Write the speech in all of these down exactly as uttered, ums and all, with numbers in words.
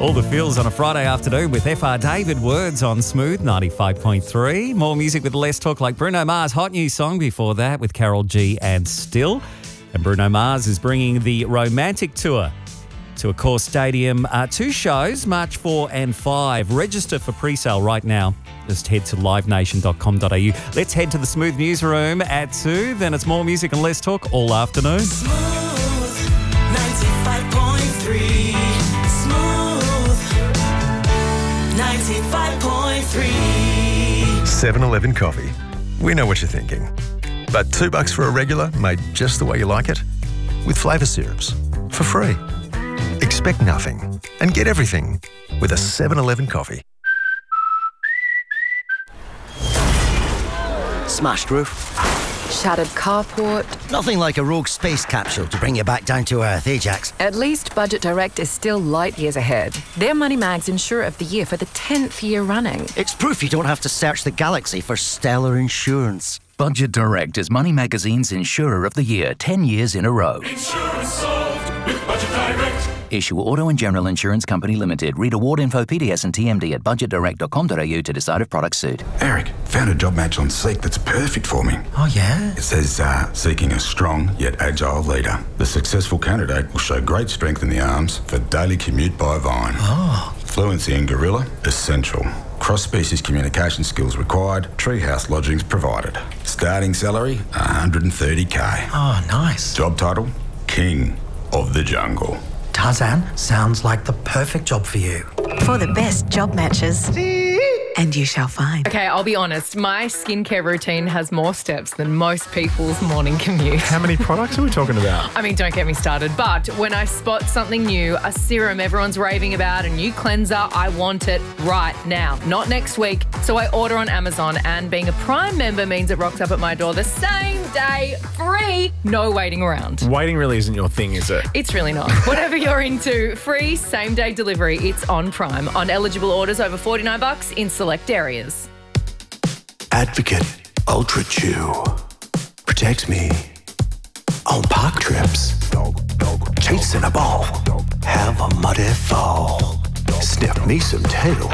All the feels on a Friday afternoon with F R David Words on Smooth ninety-five point three. More music with less talk like Bruno Mars' hot new song before that with Carol G and Still. And Bruno Mars is bringing the Romantic Tour to Accor Stadium. Uh, two shows, March fourth and five. Register for pre-sale right now. Just head to live nation dot com dot a u. Let's head to the Smooth Newsroom at two. Then it's more music and less talk all afternoon. Smooth ninety-five point three. ninety-five point three. seven eleven coffee. We know what you're thinking. But two bucks for a regular made just the way you like it? With flavour syrups. For free. Expect nothing and get everything with a seven eleven coffee. Smashed roof. Shattered carport. Nothing like a rogue space capsule to bring you back down to earth, Ajax. At least Budget Direct is still light years ahead. They're Moneymag's Insurer of the Year for the tenth year running. It's proof you don't have to search the galaxy for stellar insurance. Budget Direct is Money Magazine's Insurer of the Year ten years in a row. Insurance solved with Budget Direct. Issue Auto and General Insurance Company Limited. Read award info, P D S and T M D at budget direct dot com dot a u to decide if products suit. Eric, found a job match on Seek that's perfect for me. Oh, yeah? It says, uh, seeking a strong yet agile leader. The successful candidate will show great strength in the arms for daily commute by Vine. Oh. Fluency in Gorilla, essential. Cross-species communication skills required. Treehouse lodgings provided. Starting salary, one hundred thirty k. Oh, nice. Job title, King of the Jungle. Tarzan, sounds like the perfect job for you. For the best job matches. And you shall find. Okay, I'll be honest. My skincare routine has more steps than most people's morning commute. How many products are we talking about? I mean, don't get me started. But when I spot something new, a serum everyone's raving about, a new cleanser, I want it right now, not next week. So I order on Amazon, and being a Prime member means it rocks up at my door the same day, free, no waiting around. Waiting really isn't your thing, is it? It's really not. Whatever you're into, free same-day delivery. It's on Prime. On eligible orders over forty-nine bucks in select areas. Advocate Ultra Chew protects me on park trips. Chasing a ball, have a muddy fall. Sniff me some tail.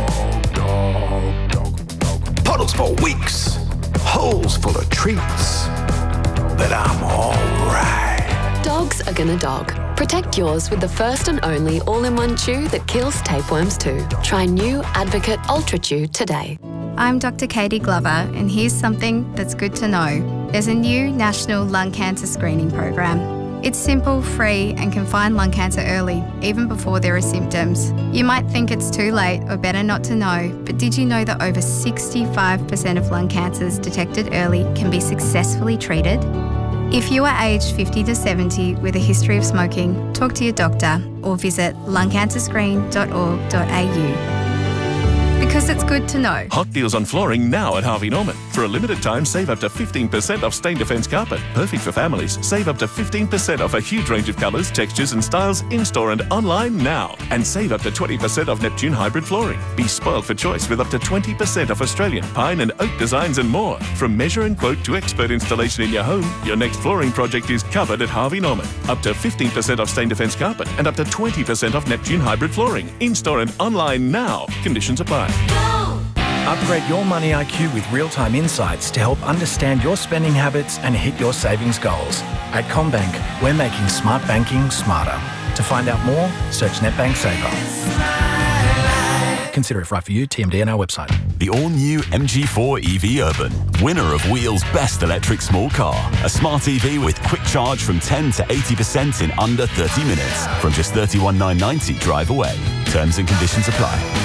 Puddles for weeks, holes full of treats. But I'm alright. Dogs are gonna dog. Protect yours with the first and only all-in-one chew that kills tapeworms too. Try new Advocate Ultra Chew today. I'm Doctor Katie Glover, and here's something that's good to know. There's a new national lung cancer screening program. It's simple, free, and can find lung cancer early, even before there are symptoms. You might think it's too late or better not to know, but did you know that over sixty-five percent of lung cancers detected early can be successfully treated? If you are aged fifty to seventy with a history of smoking, talk to your doctor or visit lung cancer screen dot org dot a u. Because it's good to know. Hot deals on flooring now at Harvey Norman. For a limited time, save up to fifteen percent off Stain Defence carpet. Perfect for families. Save up to fifteen percent off a huge range of colours, textures and styles in-store and online now. And save up to twenty percent off Neptune hybrid flooring. Be spoiled for choice with up to twenty percent off Australian, pine and oak designs and more. From measure and quote to expert installation in your home, your next flooring project is covered at Harvey Norman. Up to fifteen percent off Stain Defence carpet and up to twenty percent off Neptune hybrid flooring. In-store and online now. Conditions apply. Upgrade your money I Q with real-time insights to help understand your spending habits and hit your savings goals. At CommBank, we're making smart banking smarter. To find out more, search NetBank Saver. Consider if right for you, T M D and our website. The all-new M G four E V Urban, winner of Wheel's Best Electric Small Car. A smart E V with quick charge from ten to eighty percent in under thirty minutes. From just thirty-one thousand nine hundred ninety drive away. Terms and conditions apply.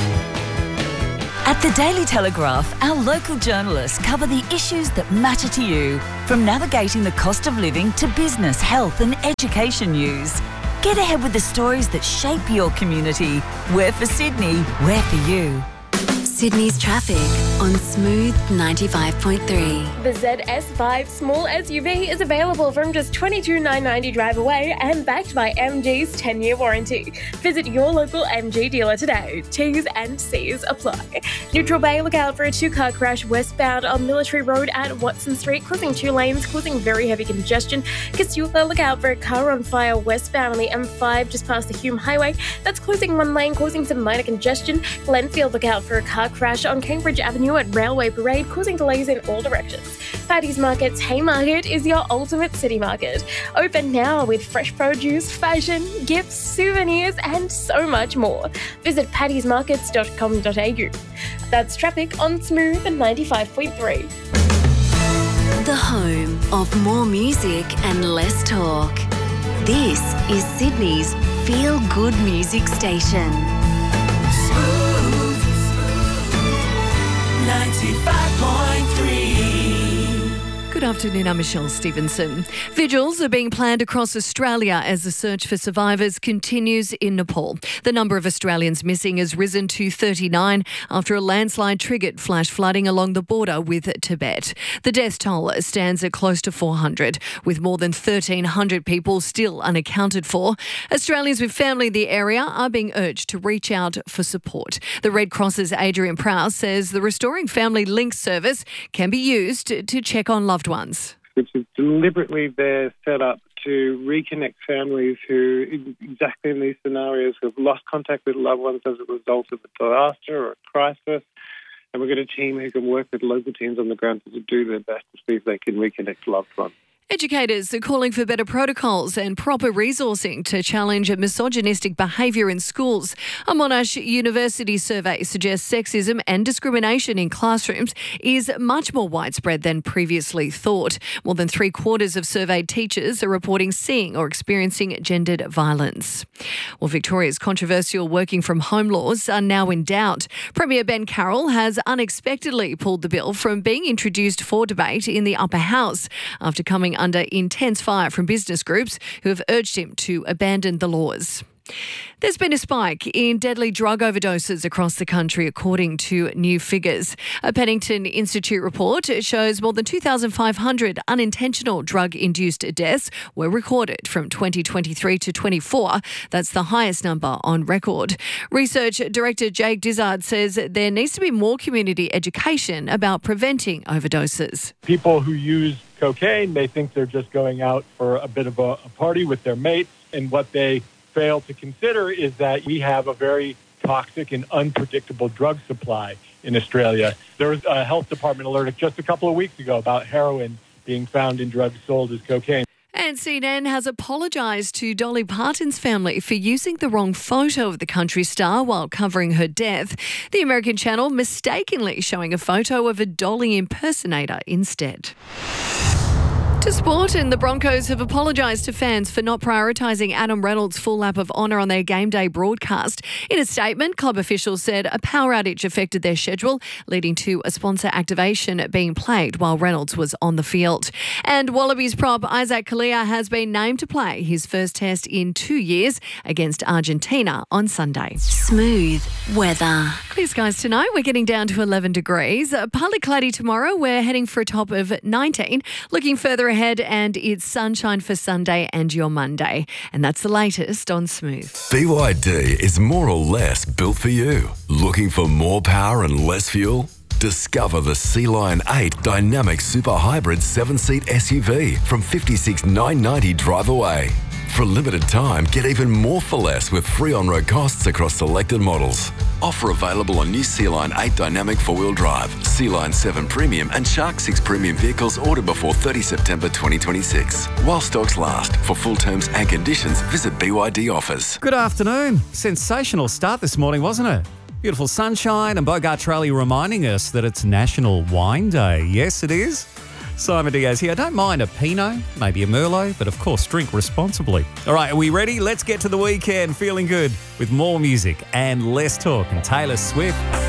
At the Daily Telegraph, our local journalists cover the issues that matter to you, from navigating the cost of living to business, health and education news. Get ahead with the stories that shape your community. We're for Sydney, we're for you. Sydney's traffic on Smooth ninety-five point three. The Z S five small S U V is available from just twenty-two thousand nine hundred ninety drive away and backed by M G's ten-year warranty. Visit your local M G dealer today. T's and C's apply. Neutral Bay, look out for a two-car crash westbound on Military Road at Watson Street, causing two lanes, causing very heavy congestion. Casula, look out for a car on fire westbound on the M five just past the Hume Highway. That's closing one lane, causing some minor congestion. Glenfield, look out for a car crash on Cambridge Avenue at Railway Parade, causing delays in all directions. Paddy's Market's Haymarket is your ultimate city market. Open now with fresh produce, fashion, gifts, souvenirs, and so much more. Visit paddys markets dot com dot a u. That's traffic on Smooth ninety-five point three. The home of more music and less talk. This is Sydney's feel-good music station. ninety-five point three. Good afternoon, I'm Michelle Stevenson. Vigils are being planned across Australia as the search for survivors continues in Nepal. The number of Australians missing has risen to thirty-nine after a landslide triggered flash flooding along the border with Tibet. The death toll stands at close to four hundred, with more than thirteen hundred people still unaccounted for. Australians with family in the area are being urged to reach out for support. The Red Cross's Adrian Prowse says the Restoring Family Link service can be used to check on loved ones. Which is deliberately there set up to reconnect families who, exactly in these scenarios, have lost contact with loved ones as a result of a disaster or a crisis. And we've got a team who can work with local teams on the ground to do their best to see if they can reconnect loved ones. Educators are calling for better protocols and proper resourcing to challenge misogynistic behaviour in schools. A Monash University survey suggests sexism and discrimination in classrooms is much more widespread than previously thought. More than three quarters of surveyed teachers are reporting seeing or experiencing gendered violence. Well, Victoria's controversial working from home laws are now in doubt. Premier Ben Carroll has unexpectedly pulled the bill from being introduced for debate in the upper house after coming under intense fire from business groups who have urged him to abandon the laws. There's been a spike in deadly drug overdoses across the country, according to new figures. A Pennington Institute report shows more than two thousand five hundred unintentional drug-induced deaths were recorded from twenty twenty-three to twenty-four. That's the highest number on record. Research Director Jake Dizzard says there needs to be more community education about preventing overdoses. People who use cocaine, they think they're just going out for a bit of a, a party with their mates, and what they fail to consider is that we have a very toxic and unpredictable drug supply in Australia. There was a health department alert just a couple of weeks ago about heroin being found in drugs sold as cocaine. And C N N has apologised to Dolly Parton's family for using the wrong photo of the country star while covering her death. The American channel mistakenly showing a photo of a Dolly impersonator instead. To sport, and the Broncos have apologised to fans for not prioritising Adam Reynolds' full lap of honour on their game day broadcast. In a statement, club officials said a power outage affected their schedule, leading to a sponsor activation being played while Reynolds was on the field. And Wallabies prop Isaac Kalia has been named to play his first test in two years against Argentina on Sunday. Smooth weather. Clear skies tonight. We're getting down to eleven degrees. Uh, partly cloudy tomorrow. We're heading for a top of nineteen. Looking further ahead, and it's sunshine for Sunday and your Monday. And that's the latest on Smooth. B Y D is more or less built for you. Looking for more power and less fuel? Discover the Sea Lion eight Dynamic Super Hybrid seven-seat S U V from fifty-six thousand nine hundred ninety drive away. For a limited time, get even more for less with free on-road costs across selected models. Offer available on new Sea Lion eight Dynamic four-wheel drive, Sea Lion seven Premium and Shark six Premium vehicles ordered before thirtieth September twenty twenty-six. While stocks last. For full terms and conditions, visit B Y D Offers. Good afternoon. Sensational start this morning, wasn't it? Beautiful sunshine and Bogart Rally reminding us that it's National Wine Day. Yes, it is. Simon Diaz here. Don't mind a Pinot, maybe a Merlot, but of course drink responsibly. All right, are we ready? Let's get to the weekend feeling good with more music and less talk. And Taylor Swift.